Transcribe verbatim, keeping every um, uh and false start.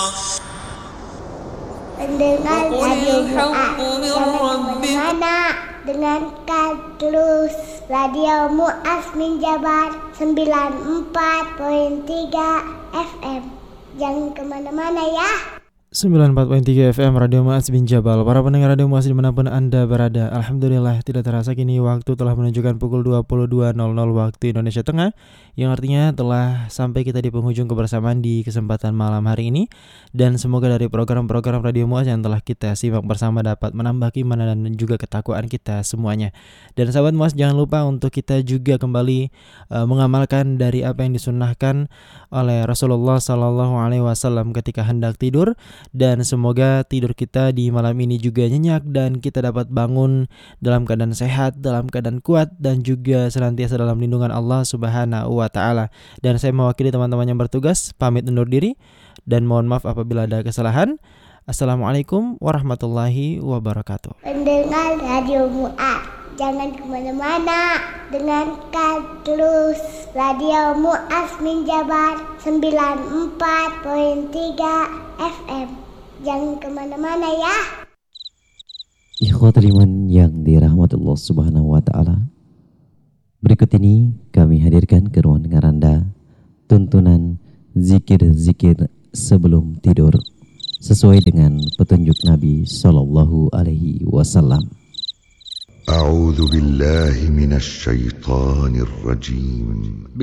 Pendengar radio Mu'ad, jangan kemana-mana. Dengarkan terus radio Mu'az bin Jabal sembilan puluh empat koma tiga F M. Jangan kemana-mana ya. sembilan puluh empat koma tiga F M Radio Mu'az bin Jabal. Para pendengar Radio Mu'az dimanapun Anda berada, alhamdulillah tidak terasa kini waktu telah menunjukkan pukul dua puluh dua nol nol waktu Indonesia Tengah, yang artinya telah sampai kita di penghujung kebersamaan di kesempatan malam hari ini. Dan semoga dari program-program Radio Mu'az yang telah kita simak bersama dapat menambah keimanan dan juga ketakwaan kita semuanya. Dan sahabat Mu'az, jangan lupa untuk kita juga kembali uh, mengamalkan dari apa yang disunnahkan oleh Rasulullah Sallallahu Alaihi Wasallam ketika hendak tidur. Dan semoga tidur kita di malam ini juga nyenyak dan kita dapat bangun dalam keadaan sehat, dalam keadaan kuat, dan juga senantiasa dalam lindungan Allah Subhanahu wa Ta'ala. Dan saya mewakili teman-teman yang bertugas pamit undur diri dan mohon maaf apabila ada kesalahan. Assalamualaikum warahmatullahi wabarakatuh. Pendengar radio Mu'ad, jangan kemana-mana. Dengarkan terus radio Mu'az bin Jabal sembilan puluh empat koma tiga F M. Jangan kemana-mana ya. Ikhwatul iman yang dirahmati Allah Subhanahu wa Ta'ala, berikut ini kami hadirkan ke ruang dengar Anda tuntunan zikir-zikir sebelum tidur sesuai dengan petunjuk Nabi Sallallahu Alaihi Wasallam. A'udzu billahi minasy syaithanir rajim.